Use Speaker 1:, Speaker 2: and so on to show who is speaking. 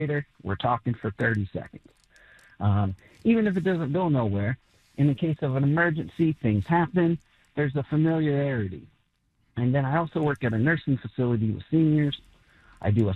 Speaker 1: later, we're talking for 30 seconds. Even if it doesn't go nowhere, in the case of an emergency, things happen. There's a familiarity. And then I also work at a nursing facility with seniors. I do a